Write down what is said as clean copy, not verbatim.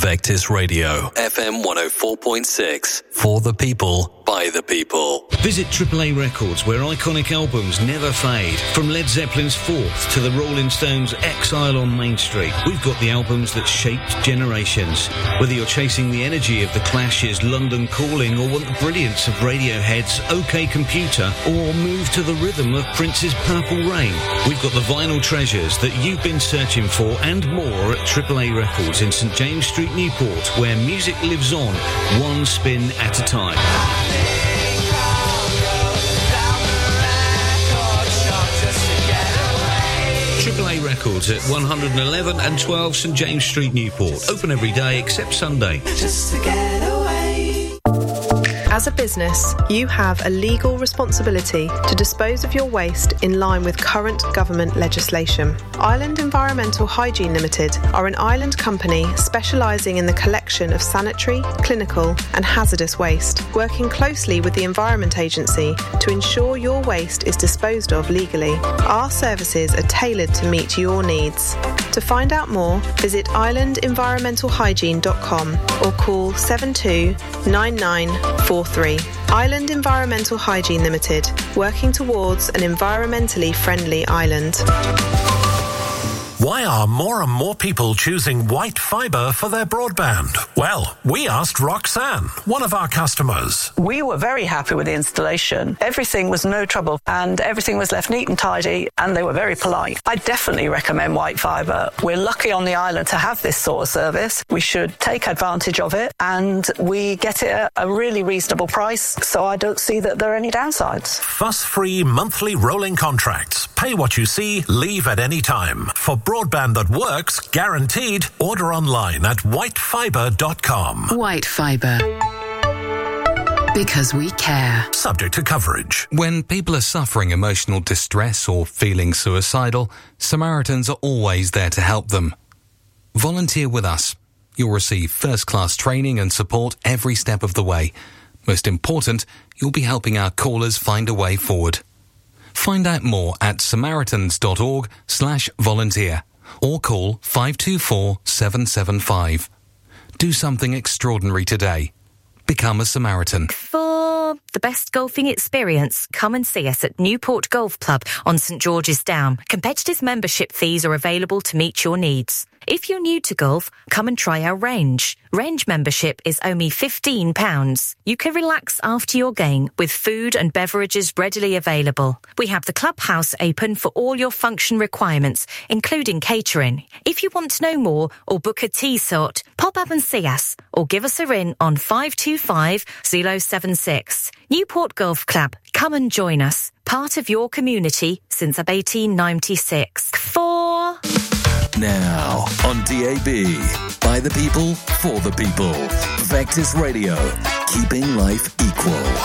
Vectis Radio, FM 104.6. For the people, by the people. Visit AAA Records, where iconic albums never fade. From Led Zeppelin's Fourth to the Rolling Stones' Exile on Main Street, we've got the albums that shaped generations. Whether you're chasing the energy of The Clash's London Calling or want the brilliance of Radiohead's OK Computer or move to the rhythm of Prince's Purple Rain, we've got the vinyl treasures that you've been searching for and more at AAA Records in St James Street, Newport, where music lives on, one spin at a time. AAA Records at 111 and 12 St James Street, Newport. Open every day except Sunday. Just to get away. As a business, you have a legal responsibility to dispose of your waste in line with current government legislation. Island Environmental Hygiene Limited are an island company specialising in the collection of sanitary, clinical and hazardous waste, working closely with the Environment Agency to ensure your waste is disposed of legally. Our services are tailored to meet your needs. To find out more, visit islandenvironmentalhygiene.com or call 729943. Island Environmental Hygiene Limited, working towards an environmentally friendly island. Why are more and more people choosing white fibre for their broadband? Well, we asked Roxanne, one of our customers. We were very happy with the installation. Everything was no trouble and everything was left neat and tidy and they were very polite. I definitely recommend white fibre. We're lucky on the island to have this sort of service. We should take advantage of it and we get it at a really reasonable price, so I don't see that there are any downsides. Fuss-free monthly rolling contracts. Pay what you see, leave at any time. For broadband that works, guaranteed, order online at whitefibre.com. White Fibre. Because we care. Subject to coverage. When people are suffering emotional distress or feeling suicidal, Samaritans are always there to help them. Volunteer with us. You'll receive first-class training and support every step of the way. Most important, you'll be helping our callers find a way forward. Find out more at samaritans.org/volunteer or call 524 775. Do something extraordinary today. Become a Samaritan. For the best golfing experience, come and see us at Newport Golf Club on St George's Down. Competitive membership fees are available to meet your needs. If you're new to golf, come and try our range. Range membership is only £15. You can relax after your game with food and beverages readily available. We have the clubhouse open for all your function requirements, including catering. If you want to know more or book a tee slot, pop up and see us or give us a ring on 525 076. Newport Golf Club. Come and join us. Part of your community since 1896. Now on DAB, by the people, for the people. Vectis Radio, keeping life equal.